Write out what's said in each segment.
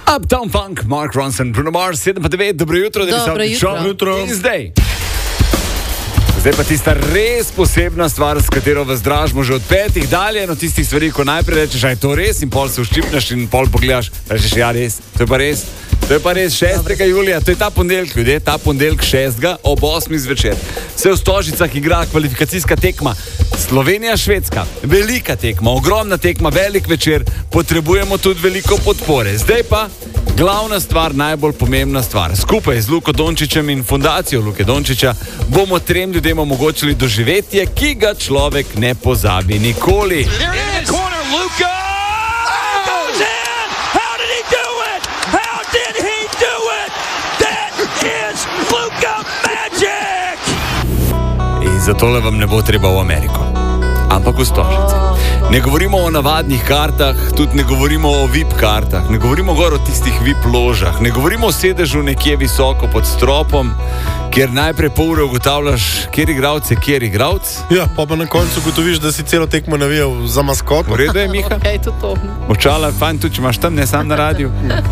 Uptown Funk, Mark Ronson, Bruno Mars, 7:09, dobro jutro, da bi se jutro. In zdaj pa tista res posebna stvar, s katero vas dražimo že od 5 dalje, eno tistih stvari, ko najprej rečeš, a je to res, in pol se uščipneš in pol pogledaš, rečeš, ja res, to je pa res. To je pa res 6. julija, to je ta ponedeljek, ljudje, ta ponedeljek 6. ob 8. zvečer. Se v Stožicah igra kvalifikacijska tekma Slovenija-Švedska. Velika tekma, ogromna tekma, velik večer, potrebujemo tudi veliko podpore. Zdaj pa glavna stvar, najbolj pomembna stvar. Skupaj z Luko Dončićem in fundacijo Luke Dončića bomo 3 ljudem omogočili doživetje, ki ga človek ne pozabi nikoli. In zato vam ne bo treba v Ameriko, ampak v Stožice. Ne govorimo o navadnih kartah, tudi ne govorimo o VIP kartah, ne govorimo gor o tistih VIP ložah, ne govorimo o sedežu nekje visoko pod stropom, kjer najprej pol ure ugotavljaš, kjer je igralec. Ja, pa na koncu ugotoviš, da si celo tekmo navijal za maskot. V redu je, Miha? Okay, to. Očala, fajn, tudi če imaš tam, ne sam na radiju.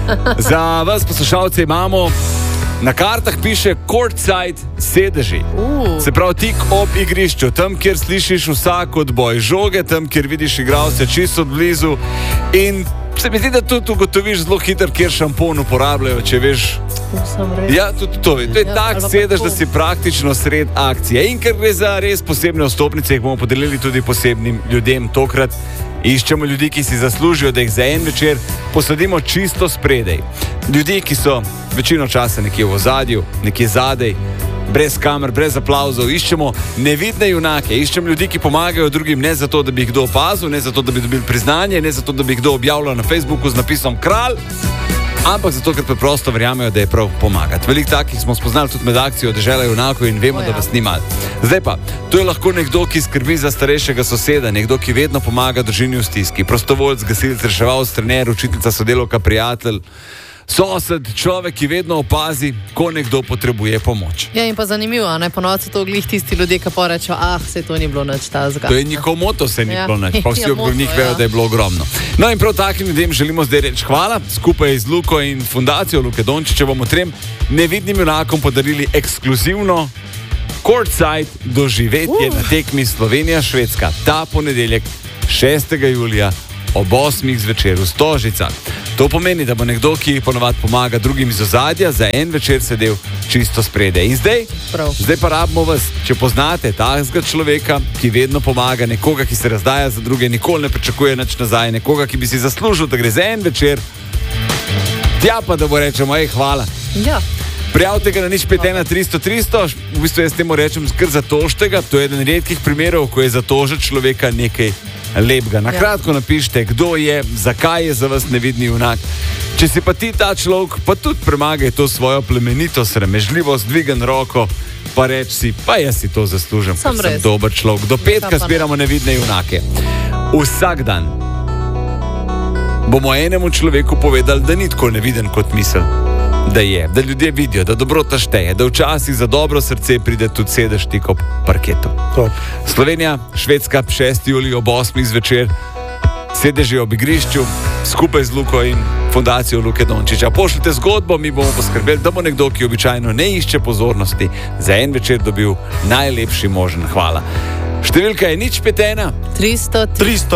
Za vas poslušalce imamo, na kartah piše courtside sedeži. Se pravi tik ob igrišču, tam, kjer slišiš vsak odboj žoge, tam, kjer vidiš igralce čisto blizu, in se mi zdi, da tudi ugotoviš zelo hitro, kjer šampon uporabljajo, če veš. Ja, tudi to je tak sedež, da si praktično sred akcije. In ker gre za res posebne vstopnice, jih bomo podelili tudi posebnim ljudem. Tokrat iščemo ljudi, ki si zaslužijo, da jih za en večer posadimo čisto spredej. Ljudi, ki so večino časa nekje v ozadju, nekje zadej, brez kamer, brez aplavzov. Iščemo nevidne junake, iščemo ljudi, ki pomagajo drugim, ne zato, da bi jih kdo opazil, ne zato, da bi dobili priznanje, ne zato, da bi jih kdo objavljal na Facebooku z napisom kralj, ampak zato, ker preprosto verjamejo, da je prav pomagati. Veliko takih smo spoznali tudi med akcijo Dežela junakov in vemo, da vas ni malo. Zdaj pa, to je lahko nekdo, ki skrbi za starejšega soseda, nekdo, ki vedno pomaga družini v stiski, prostovoljc, gasilec, reševalec, trener, učiteljica, sodelavka, prijatelj, sosed, človek, ki vedno opazi, ko nekdo potrebuje pomoč. Ja, in pa zanimivo, ne, ponovno so to glih tisti ljudje, ki pa rečejo, se to ni bilo nič tazga. To je njihov moto, se ni bilo nič, pa vsi okrog njih vejo, da je bilo ogromno. No in prav takim ljudem želimo zdaj reči hvala, skupaj z Luko in fundacijo Luke Dončića bomo 3 nevidnim junakom podarili ekskluzivno courtside doživetje na tekmi Slovenija-Švedska. Ta ponedeljek 6. julija ob 8. zvečer v Stožicah. To pomeni, da bo nekdo, ki ponovadi pomaga drugim iz ozadja, za en večer sedel čisto spredaj. In zdaj pa rabimo vas, če poznate takega človeka, ki vedno pomaga, nekoga, ki se razdaja za druge, nikoli ne pričakuje nič nazaj, nekoga, ki bi si zaslužil, da gre za en večer, tja pa da bo rečemo, hvala. Ja. Prijavite ga na 051 300 300, v bistvu jaz temu rečem kar zatožtega, to je eden redkih primerov, ko je zatožet človeka nekaj lepega. Na kratko napišite, kdo je, zakaj je za vas nevidni junak. Če si pa ti ta človek, pa tudi premagaj to svojo plemenitost, sramežljivost, dvigan roko, pa reči si, pa jaz si to zaslužim, ker sem dober človek. Do petka zbiramo nevidne junake. Vsak dan bomo enemu človeku povedali, da ni tako neviden kot misel, da je, da ljudje vidijo, da dobrota šteje, da včasih za dobro srce pride tudi sedež tik ob parketu. Slovenija, Švedska, 6. julij ob 8. zvečer, sedeži ob igrišču, skupaj z Luko in fundacijo Luke Dončića. Pošljite zgodbo, mi bomo poskrbeli, da bo nekdo, ki običajno ne išče pozornosti, za en večer dobil najlepši možen hvala. Številka je 051 300